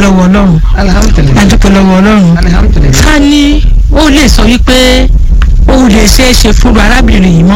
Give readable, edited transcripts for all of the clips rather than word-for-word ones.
lọ́wọ́ Ọlọ́run alhamdulillah adúpẹ́ lọ́wọ́ Ọlọ́run alhamdulillah. ká ní ó lè sọ wípé ó lè ṣeé ṣe fún arábìnrin yìí mọ́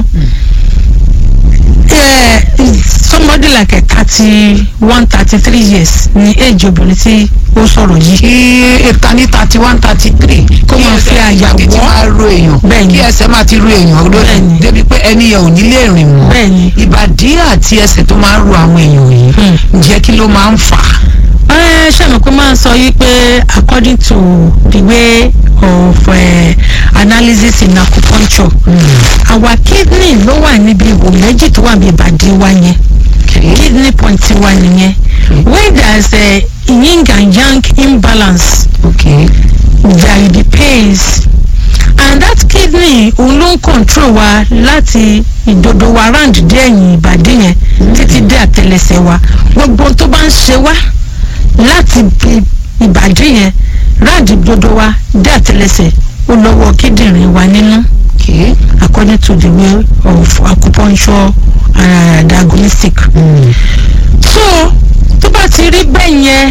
somebody like a 33 years ní age obìnrin tí ó sọ̀rọ̀ yìí. kí ìta ní 31, 33 kó máa fi àyàwó tí máa ro èèyàn bẹ́ẹ̀ni kí ẹsẹ̀ máa ti ro èèyàn lórí débi pé ẹni yẹn ò ní lè rìn mọ́ bẹ́ẹ̀ni ìbàdí àti ẹsẹ̀ tó máa ń ro àwọn èèyàn yìí ǹjẹ́ kí ló máa ń fà á. ṣàmì pé máa ń sọ yìí pé according to the way of analysis in acupuncture our kidney ló wà níbi ihò méjì tó wà ní ìbàdí wa yẹn kidney point wa nìyẹn when there is a yin and yang imbalance there be pains and that kidney òun ló ń control wa láti ìdodo wa round dé ẹ̀yìn ìbàdí yẹn títí dé àtẹlẹsẹ̀ wa gbogbo tó bá ń ṣe wá láti ìbàdí yẹn round ìdodo wa dé àtẹlẹsẹ̀ ó lọ́wọ́ kíndìnrín wa nínú according to the way of acupuncture diagnostic. So tó bá ti rí bẹ́ẹ̀ yẹn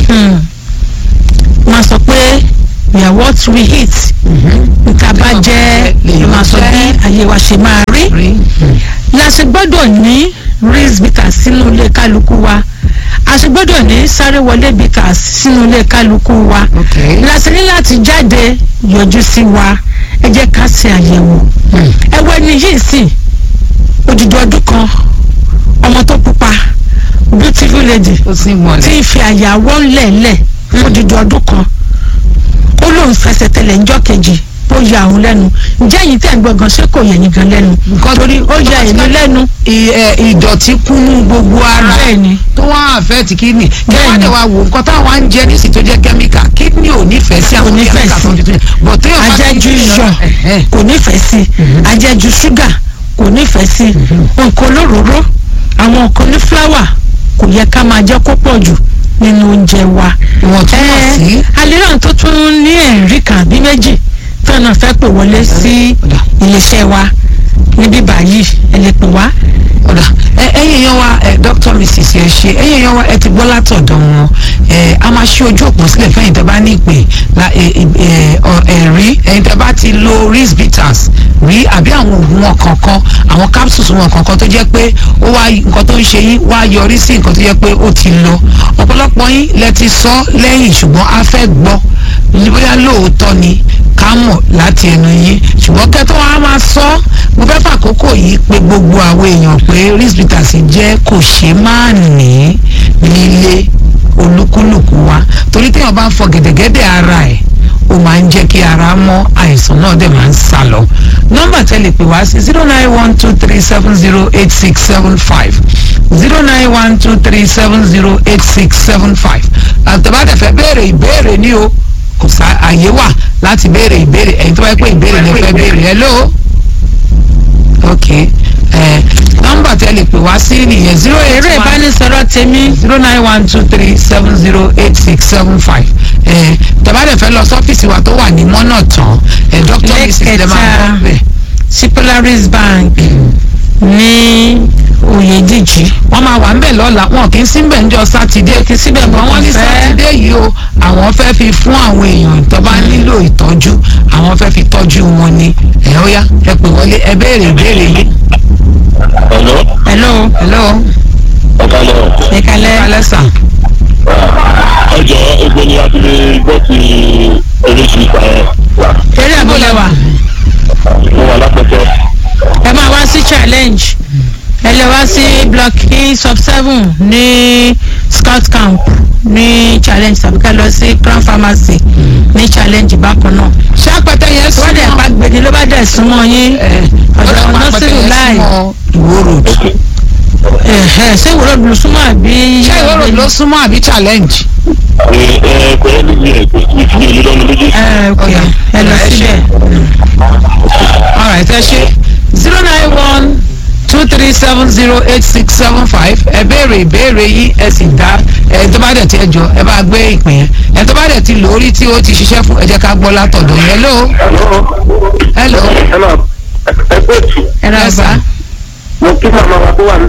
máa sọ pé we are what we eat nǹkan bá jẹ́ máa sọ bí ayé wa ṣe máa rí la ṣe gbọ́dọ̀ ní rinse bitters sínú ilé kálukú wa a ṣe gbọ́dọ̀ ní sáré wọlé bitters sínú ilé kálukú wa la ṣe ní láti jáde yọjú sí wa ẹ jẹ́ ká ṣe àyẹ̀wò ẹwẹ́ ni yìí sì odidi ọdún kan ọmọ tó pupa beautiful lady tí ń fi àyàwó ńlẹ̀ẹ́lẹ̀ odidi ọdún kan ó lóun fẹsẹ̀ tẹ̀lẹ̀ ńjọ́ kejì ó ya òun lẹ́nu ǹjẹ́ yìí tẹ̀ ń gbọ̀ngàn ṣé kò yẹ̀yìn gan lẹ́nu torí ó ya èmi lẹ́nu. ìdọ̀tí kúnnú gbogbo ara tó wá àfẹ́ẹ̀tì kídìní kí wọ́n dẹ̀ wá wò nǹkan táwọn á ń jẹ nísì tó jẹ́ kẹ́míkà kídìní ò nífẹ̀ẹ́ sí àwọn kẹ́míkà tó ń tuntun bọ̀ tó yẹ ajẹ́jú iyọ̀ kò nífẹ̀ẹ́ sí ajẹ́jú ṣúgà kò nífẹ̀ẹ́ sí nǹkan olóróró àwọn nǹkan ní fúláwà kò yẹ ká máa jẹ́ kó pọ̀ jù nínú oúnjẹ wa. àléràn tó tún ní ẹ̀rí kan àbí méjì tọ́nà fẹ́ pè wọlé sí iléeṣẹ́ wa níbí báyìí ẹ lè pè wá. ẹ̀yin èèyàn wa Dr. Mrs. ẹ ṣe ẹ̀yin èèyàn wa ẹ ti gbọ́ látọ̀dọ̀ wọn a máa ṣí ojú òpó sílẹ̀ fẹ́yìn tẹ́ bá ní ìpè ẹ̀rí ẹ̀yin tẹ́ bá ti lo rinse bitters rí àbí àwọn oògùn wọn kankan àwọn capsules wọn kankan tó jẹ́ pé ó wá nǹkan tó ń ṣe yín wá yọrí sí nǹkan tó jẹ́ pé ó ti lọ ọ̀pọ̀lọpọ̀ yín lẹ ti sọ lẹ́yìn ṣùgbọ́n a fẹ́ gbọ́ bóyá lóòótọ́ ni ká mọ̀ láti ẹnu yín ṣùgbọ́n kẹ́tọ́ wa máa sọ mo fẹ́ fàkókò yìí pé gbogbo àwọn èèyàn pé rinse bitters jẹ́ kò ṣe máa ní nílé olúkúlùkù wa torí téèyàn bá ń fọ gẹ̀dẹ̀gẹ̀dẹ̀ ara ẹ̀ ó máa ń jẹ́ kí ara mọ́ àìsàn náà dẹ̀ máa ń sá lọ nọ́mbà tẹ́lẹ̀ pè wá sí 09123708675 09123708675 àtẹ̀bátẹ̀fẹ̀ béèrè ìbéèrè ní o kò sá àyè wà láti béèrè ìbéèrè ẹ̀yin tó bá yẹ pé ìbéèrè ní fẹ́ béèrè hello ok nọ́mbà tẹ́lẹ̀ pè wá sí nìyẹn 081 eré ìbánisọ̀rọ̀ tèmi 09123708675 tẹ̀bátẹ̀fẹ̀ lọ sọ́fíìsì wa tó wà ní mọ́nà tán Dr. Mrs. lẹ́mà bẹ́ẹ̀ sí Polaris Bank ní Oyèdíjì. wọ́n máa wà ń bẹ̀ lọ́la wọn kì í síbẹ̀ ń jọ sátidé kì í síbẹ̀ bọ́ wọ́n ní sátidé yìí o àwọn fẹ́ fi fún àwọn èèyàn tó bá nílò ìtọ́jú àwọn fẹ́ fi tọ́jú wọn ni ẹ̀ ó yá ẹ pè wọlé ẹ béèrè ìbéèrè yìí. hello. ẹ̀kálẹ́ sà. ọjọ́ ẹgbẹ́ ni a ti lè gbọ́ sí oríṣiríṣi wa. eré àbúlé wa. mo wà lápẹ̀tẹ̀. ẹ máa wá sí challenge ẹ lè wá sí block E sub 7 ní scout camp ní challenge tàbí ká lọ sí Crown Pharmacy ní challenge bákan náà. ṣé àpẹtẹ yẹn súnmọ́ wọ́n dẹ̀ pa gbèdé ló bá dẹ̀ súnmọ́ yín ọ̀dọ̀ nọ́sìrì láì. Ìwó road. ṣé Ìwó road ló súnmọ́ àbí. ṣé Ìwó road ló súnmọ́ àbí challenge. kò yẹ níbi ẹ̀ kò sí ìlú lọ́nà méjì. ẹ lọ síbẹ̀. all right ẹ ṣe 09123708675 ẹ béèrè ìbéèrè yìí ẹ sì dá ẹ tó bá dẹ̀ ti ẹjọ́ ẹ bá gbé ìpín yẹn ẹ tó bá dẹ̀ ti lórí tí ó ti ṣiṣẹ́ fún ẹ jẹ́ ká gbọ́ látọ̀dọ̀ yẹn. hello. ẹ pé tù. ẹ rà bá. mo kí màmá wa tó wà níbẹ̀ yẹn.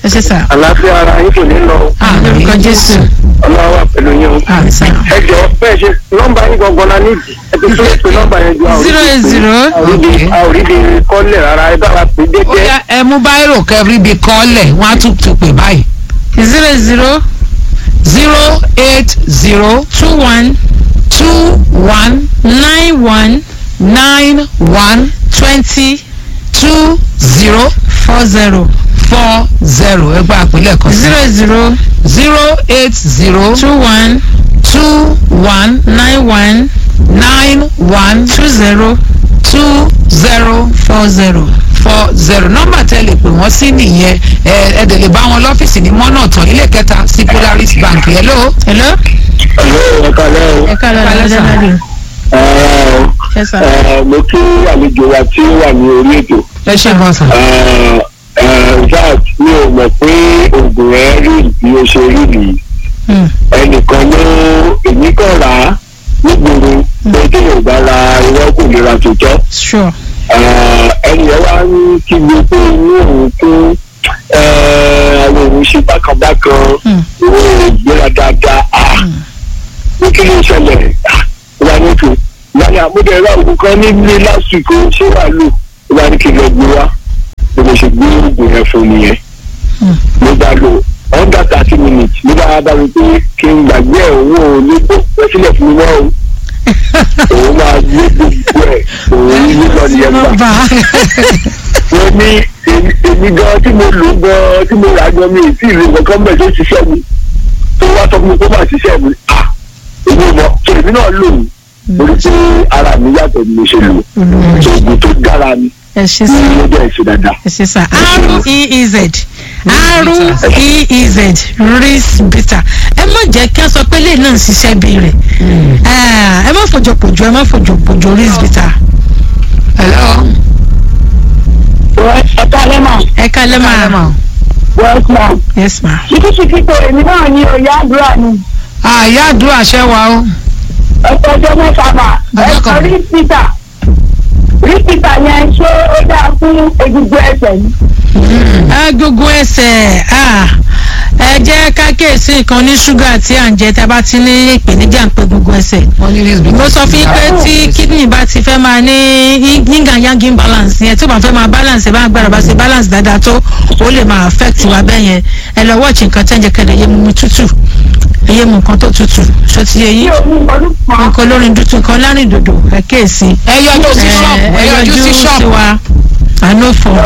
ẹ ṣé sà. àlàáfíà ara yín kò ní lọ. lórúkọ Jésù. ọlọ́wà pẹ̀lú yín o. ẹ jọ bẹ́ẹ̀ ṣe nọ́mbà yín gangan la nídìí ẹ ti fẹ́ pé nọ́mbà yẹn ju 080. àwòrídìí kọ́lẹ̀ rárá ẹ bá wa pè ó dédé. yá ẹ mú báírò kẹrí bíi kọ́lẹ̀ wọ́n á tún pè báyìí. 00 080 21 21 91 91 20 20 40. 40 ẹgbẹ́ àpilẹ̀ kan sí. 00 080 21 21 91 91 20 20 40 nọ́mbà tẹ́ lè pè wọ́n sí nìyẹn ẹ dẹ̀ lè bá wọn lọ́fíìsì ní mọ́nà ọ̀tàn ilé kẹta sí Polaris Bank. hello. hello. ẹ kálẹ́ o. ẹ káàlọ́ dáadáa. Yes, sir. mo kí àlejò wa tí ó wà ní orí ètò. ẹ ṣe gan sa. zak mi ò mọ̀ pé oògùn ẹ rí bí ó ṣe rí nìyí. ẹnìkan ló èmi kàn rà á nígboro pé kí yorùbá ra irọ́ kò lè ra tòótọ́. Sure. ẹnìyẹn wá ń kígbe pé inú òun kún àwọn òun ṣe bákanbákan òun ò gbéra dáadáa. ní kí ló ṣẹlẹ̀ wà ní ètò ìgbàlẹ̀ àmúdẹ̀rẹ̀ ògùn kan nílé lásìkò ṣé wàá lò ó bá ní kí n lọ gbé wá bí mo ṣe gbé oògùn yẹn fún nìyẹn. mo bá lò under 30 minutes ló bá bá mi pé kí n gbàgbé òun ò ní kó pẹ́ sílẹ̀ fún mi mọ́ o. òun máa gbé gbogbo ẹ̀ òun ní lọ nìyẹn gbà. wọ́n ní èmi gan tí mo lò gan tí mo rà gan mi ì tí ì lè kankan bẹ̀ tó ṣiṣẹ́ mi tó wá sọ fún mi kó má ṣiṣẹ́ mi èmi mọ̀ tó èmi náà lò ó mo rí pé ara mi yàtọ̀ ni mo ṣe lò oògùn tó dára ni ẹ ṣé sà. ní ọjọ́ ìṣe dáadáa. ẹ ṣé sà. REEZ Risbita ẹ má jẹ́ kí wọ́n sọ pé lẹ́yìn náà ń ṣiṣẹ́ bí rẹ̀ ẹ má fòjò pòjò Risbita. hello. ẹ kálẹ́ mà. ẹ kálẹ́ mà. yes ma. yes ma. ṣíkíṣíkí tó èmi náà ní oyè àdúrà ni. àyà àdúrà ṣẹ́wà o. ẹ̀sọ́ ọjọ́ mẹ́ta mà. ẹ̀sọ́ Risbita yẹn ṣé ó dáa fún egungun ẹsẹ̀ yìí. Egungun ẹsẹ̀ ẹ jẹ́ ká kíyèsí nǹkan ní ṣúgà tí à ń jẹ tá a bá ti ní ìpèníjà ń pe egungun ẹsẹ̀. mo sọ fún yín pé tí kidney bá ti fẹ́ máa ní yin and yang imbalance yẹn tí ó bá fẹ́ máa balance ẹ̀ bá gbára bá ṣe balance dáadáa tó ó lè máa affect wa bẹ́ẹ̀ yẹn ẹ lọ watch nǹkan tẹ́ ń jẹ kẹ́lẹ́ yé mu tútù ẹyẹ mu nǹkan tó tútù ṣó ti yẹ yín nǹkan olórin dúdú nǹkan lárin dòdò ẹ kíyèsí. ẹ yọjú sí ṣọ́ọ̀bù ẹ yọjú sí ṣọ́ọ̀bù wa àánú fún.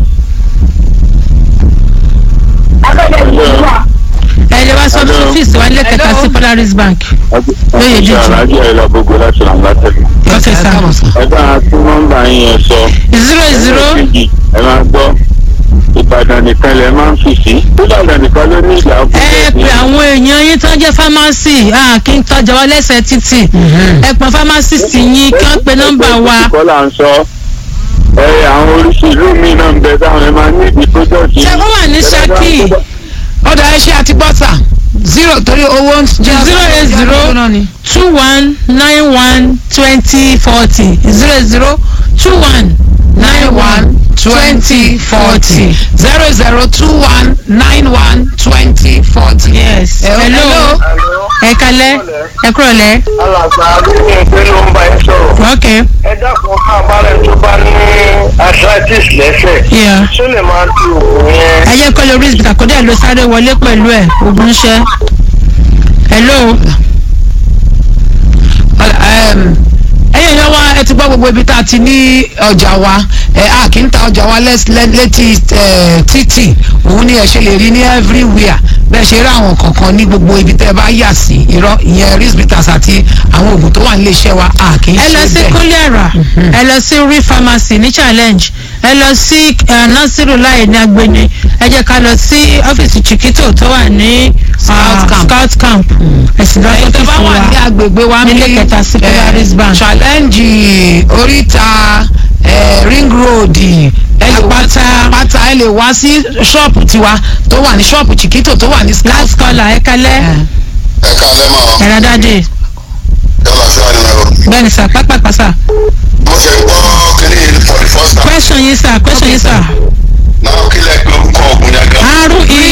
ẹ lè wá sọ fún ọ́fíìsì wa lẹ́kẹ̀ẹ́ta sí Polaris Bank lóye jíjù. alájọ ẹ lọ gbogbo láti ràn látẹ̀lé. ọ̀sẹ̀ sá. ẹ bá tún nọ́mbà yín yẹn sọ. 00. ẹ máa gbọ́ Ìbàdàn nìkan lẹ máa ń fi sí. Ìbàdàn nìkan ló ní ìlà ọkùnrin. ẹ pè àwọn èèyàn yín tó ń jẹ́ fámásì kí n tọ́jà wá lẹ́sẹ̀ títì ẹ pọn pharmacist yín kí wọ́n pe nọ́mbà wa. kọ́lá ń sọ àwọn oríṣi ìlú mi náà ń bẹ táwọn ẹ máa ní ìdí pọ́jọ́ọ̀tì. ṣé ó wà ní Ṣakí. ọ̀dà ẹ̀ṣẹ̀ àti bọ́tà 0 torí owó ń jẹ́ 080 21 91 20 40 00 21 91 20 40 0021 91 20 40. yes. hello. ẹ kálẹ́ ẹ kúrọ̀lẹ́. alàgbà lórí ẹgbẹ́ ló ń bá ẹ sọ̀rọ̀. ok. ẹ dákun ká balẹ̀ tó bá ní arthritis lẹ́sẹ̀. ṣó lè máa du oògùn yẹn. ẹ jẹ́ kọ́ lórí Risbita kó dẹ̀ ló sáré wọlé pẹ̀lú ẹ̀ ogun ṣẹ́. hello. ẹ̀yin yẹn wá ẹ ti gbọ́ gbogbo ibi tá a ti ní ọjà wa a kì í ta ọjà wa létí títì òun ni ẹ ṣe lè rí ní everywhere bẹ́ẹ̀ ṣe rí àwọn kankan ní gbogbo ibi tẹ́ ẹ bá yà sí irọ́ ìyẹn Risbitas àti àwọn oògùn tó wà nílé iṣẹ́ wa a kì í ṣe bẹ́ẹ̀. ẹ lọ sí kúlẹ̀rà ẹ lọ sí rí pharmacy ní challenge ẹ lọ sí Nasiru láì ní Agbeni ẹ jẹ́ ká lọ sí ọ́fíìsì Chiquito tó wà ní scout camp ẹ̀sìn lọ́sọ̀ tó bá wà ní agbègbè wa nílé kẹta sí Polaris Bank challenge oríta ring road pátá ẹ lè wá sí ṣọ́ọ̀pù tiwa tó wà ní ṣọ́ọ̀pù Chiquito tó wà ní last caller ẹ kálẹ́. ẹ kálẹ́ mọ́. ẹ̀rọ dáadé. yálà sí àdìmọ́. bẹ́ẹ̀ni sà pápá sà. mo ṣe gbọ́ kínní for the first time. question yín sà. náà kílẹ̀ pé orúkọ ògùn yẹn gan.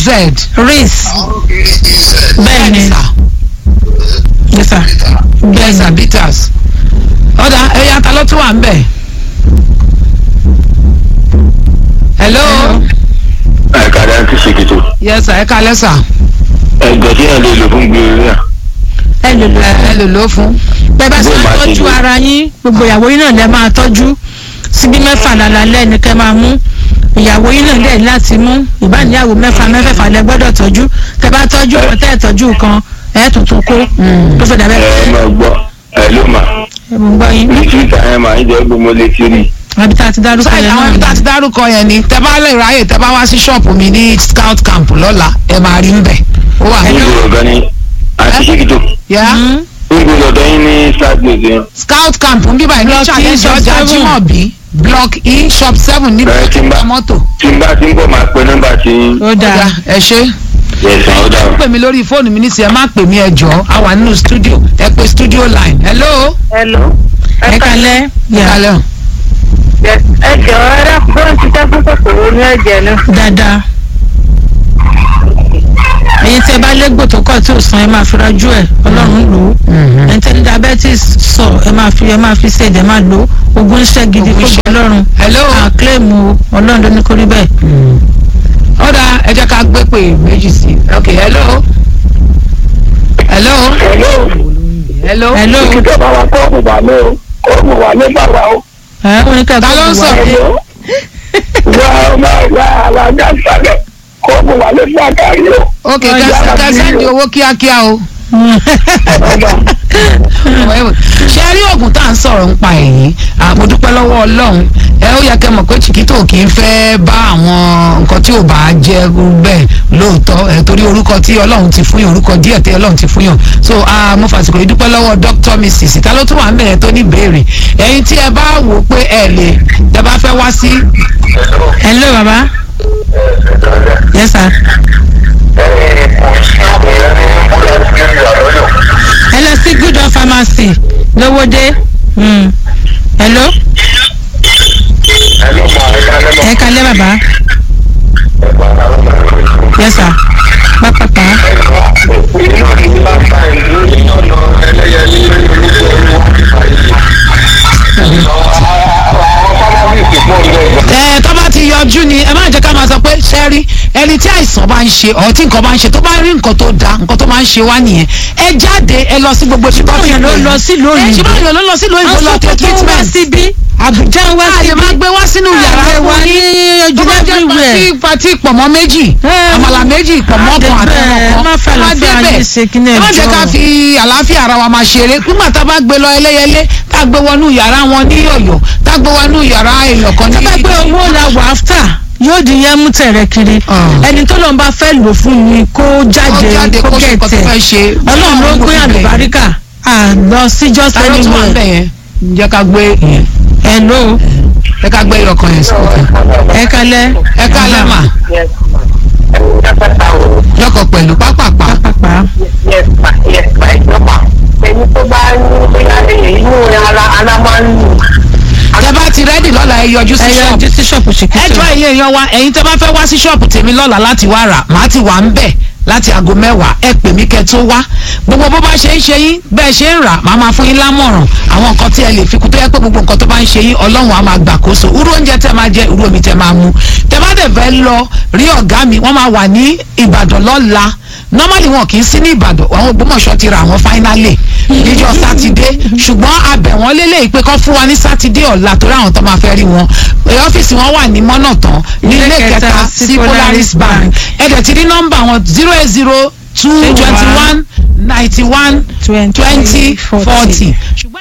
Reese. bẹ́ẹ̀ ni yes sir. bẹ́ẹ̀ sà bitters. ọ̀dà ẹ̀yà ta ló tún wà ń bẹ̀. hello. ẹ̀ka dá ti ṣèkìtò. yes sir ẹ kalẹ́ sà. ẹ̀gbẹ́ tí yẹn lè lò fún gbèrè náà. ẹ lò ló fún. bẹ́ẹ̀ bá ṣe tọ́jú ara yín gbogbo ìyàwó yín náà lẹ́ máa tọ́jú síbí mẹ́fà lálẹ́ ní kẹ́ máa mú ìyàwó yín náà lẹ́yìn láti mú ìbáníyàwó mẹ́fẹ̀ẹ̀fà lẹ gbọ́dọ̀ tọ́jú tẹ́ bá tọ́jú ọ̀pọ̀ tẹ́ ẹ̀ tọ́jú kan ẹ̀ tuntun kó tó fẹ́ dàbẹ́. ẹ máa gbọ́ ẹ ló mà. ẹ mọ̀ ń gbọ́ yín. ní twitter ẹ máa ń jẹ́ gbogbo létí rí. àbí tá a ti dárúkọ yẹn náà. àwọn ibi tá a ti dárúkọ yẹn ni tẹ́ bá lè ráyè tẹ́ bá wá sí ṣọ́ọ̀pù mi ní scout camp lọ́la ẹ máa rí ń bẹ̀. ó wà ní ìlú ọ̀gá ni àti ṣèkìtò. níbo lọ́dọ̀ yín ní stadium yẹn. scout camp ń bíbá ní challenge ọjà Jimobi block E shop 7 níbi mọ́tò. tí n bá ti ń bọ̀ máa pe nọ́mbà tí. ó dáa ẹ ṣe. yẹsàn ó dáa. pè mí lórí fóònù mi nísìnyí ẹ má pè mí ẹ jọ̀ọ́ a wà nínú studio ẹ pè studio line. hello. ẹ kalẹ́. ẹ kalẹ́ o. ẹ jọ̀ọ́ ẹ dákun ti tẹ́ fún kòkòrò ní ẹ̀jẹ̀ náà. dáadáa ẹ̀yin tẹ́ bá légbò tó kọ̀ tí ò san ẹ máa fi rajú ẹ̀ ọlọ́run lò ó ẹ̀yin tẹ́ ní diabetes sọ ẹ máa fi ṣe ẹ̀dẹ̀ máa lò ó ogun iṣẹ́ gidi kó gbọ́ ọlọ́run àkílẹ̀mù ọlọ́run ló ní kó rí bẹ́ẹ̀. ọ̀dà ẹ jẹ́ ká gbé pè méjì sí i ok hello. ìjọba wa kọ́ọ̀mù wà ní o kọ́ọ̀mù wà ní bàbá o. ta ló ń sọ wà gàṣàlẹ̀ kọ́ọ̀mù wà ní fàkàrí o. ok kẹsẹ́ndì owó kíákíá o. ṣe rí oògùn tá à ń sọ̀rọ̀ ń pa èyí mo dúpẹ́ lọ́wọ́ ọlọ́run ó yẹ kẹ́ mọ̀ pé chiquito kì í fẹ́ bá àwọn nǹkan tí ò bá jẹ́ bẹ́ẹ̀ lóòótọ́ torí orúkọ tí ọlọ́run ti fún yàn orúkọ díẹ̀ tí ọlọ́run ti fún yàn so mo fàsìkò yìí dúpẹ́ lọ́wọ́ Dr. Mrs. ta ló tún wà ń bẹ̀rẹ̀ tó ní ìbéèrè ẹ̀yin tí ẹ bá wò pé ẹ bá fẹ́ wá sí. hello baba. yes sir. ẹ lọ sí good of pharmacy lówódé. hello. ẹ kalẹ́ bàbá. yes sir. pápápá. tó bá ti yọjú ni ẹ má jẹ́ ká máa sọ pé ṣẹ́rí ẹni tí àìsàn bá ń ṣe ọ̀ tí nǹkan bá ń ṣe tó bá rí nǹkan tó da nǹkan tó máa ń ṣe wá nìyẹn ẹ jáde ẹ lọ sí gbogbo tí wọ́n ti lọ sílùú òyìnbó ṣé báyọ̀ ló lọ sílùú òyìnbó lọ tẹ treatment Àbújá wá síbi àyè máa gbé wá sínú yàrá wa ní ojú everywhere pati pọ̀mọ́ méjì àmàlà méjì pọ̀mọ́ kan àtẹnukọ́ má jẹ́ ká fi àlàáfíà ara wa máa ṣeré nígbà tá a bá gbé lọ ẹlẹ́yẹlé tá a gbé wọnú yàrá wọn ní Ọ̀yọ́ tá a gbé wọnú yàrá èèyàn kan ní. tá a bá gbé owó la wà áfítà yóò di yẹn mú tẹ̀rẹ̀ kiri ẹni tó lọ́n bá fẹ́ lò fún ni kó jáde kó gẹ̀tẹ̀ ọlọ́run ló gbé àlùbáríkà lọ sí just anywhere. jẹ́ ká gbé yẹn. hello. ẹ ká gbé ọkàn yẹn sí òkè. ẹ kalẹ́. ẹ kalẹ́ mà. lọ́kọ̀ pẹ̀lú pápápá. ẹni tó bá ní bóyá inú ara máa ń lù. tẹ bá ti rẹ́dì lọ́la ẹ yọjú sí ṣọ́ọ̀pù ṣìkìtì. ẹjọ́ ilé èèyàn wa ẹ̀yin tẹ bá fẹ́ wá sí ṣọ́ọ̀pù tèmi lọ́la láti wá rà màá ti wà ń bẹ̀ láti aago 10 ẹ pè mí kẹ́ tó wá gbogbo bó bá ṣe ń ṣe yín bẹ́ẹ̀ ṣe ń rà màá máa fún yín lámọ̀ràn àwọn nǹkan tí ẹ lè fi kú tó yẹ pé gbogbo nǹkan tó bá ń ṣe yín ọlọ́run á máa gbàkóso irú oúnjẹ tẹ máa jẹ irú omi tẹ máa mu tẹ bá dẹ̀ fẹ́ lọ rí ọ̀gá mi wọ́n máa wà ní Ìbàdàn lọ́la normally wọn kì í sí ní Ìbàdàn àwọn Ògbómọ̀ṣọ́ ti ra àwọn finally níjọ́ sátidé ṣùgbọ́n abẹ̀ wọ́n lélẹ̀ pé kọ́ fún wa ní sátidé ọ̀la torí àwọn tó máa fẹ́ rí wọn ọ́fíìsì wọn wà ní mọ́nàtàn ní ilé kẹta sí Polaris Bank ẹ̀dẹ̀ ti rí nọ́mbà wọn 080 221 91 20 40.